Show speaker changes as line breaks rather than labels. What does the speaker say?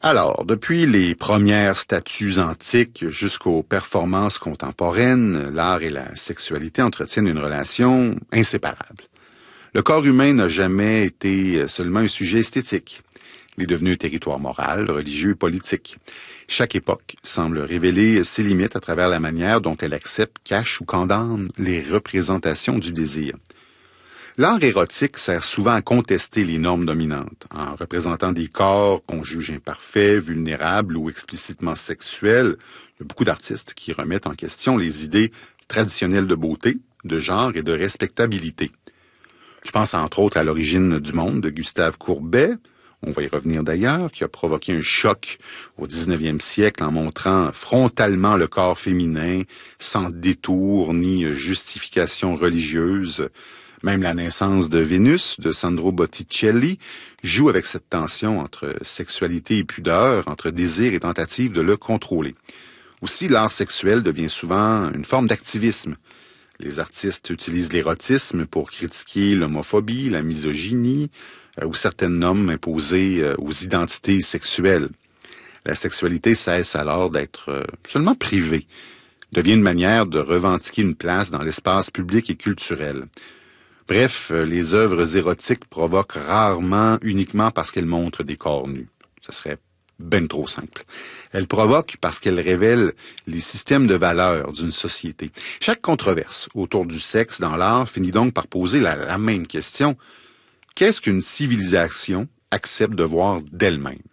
Alors, depuis les premières statues antiques jusqu'aux performances contemporaines, l'art et la sexualité entretiennent une relation inséparable. Le corps humain n'a jamais été seulement un sujet esthétique. Il est devenu un territoire moral, religieux et politique. Chaque époque semble révéler ses limites à travers la manière dont elle accepte, cache ou condamne les représentations du désir. L'art érotique sert souvent à contester les normes dominantes, en représentant des corps qu'on juge imparfaits, vulnérables ou explicitement sexuels. Il y a beaucoup d'artistes qui remettent en question les idées traditionnelles de beauté, de genre et de respectabilité. Je pense entre autres à L'origine du monde de Gustave Courbet, on va y revenir d'ailleurs, qui a provoqué un choc au 19e siècle en montrant frontalement le corps féminin, sans détour ni justification religieuse. Même La naissance de Vénus, de Sandro Botticelli, joue avec cette tension entre sexualité et pudeur, entre désir et tentative de le contrôler. Aussi, l'art sexuel devient souvent une forme d'activisme. Les artistes utilisent l'érotisme pour critiquer l'homophobie, la misogynie ou certaines normes imposées aux identités sexuelles. La sexualité cesse alors d'être seulement privée, devient une manière de revendiquer une place dans l'espace public et culturel. Bref, les œuvres érotiques provoquent rarement uniquement parce qu'elles montrent des corps nus. Ce serait ben trop simple. Elles provoquent parce qu'elles révèlent les systèmes de valeurs d'une société. Chaque controverse autour du sexe dans l'art finit donc par poser la même question. Qu'est-ce qu'une civilisation accepte de voir d'elle-même?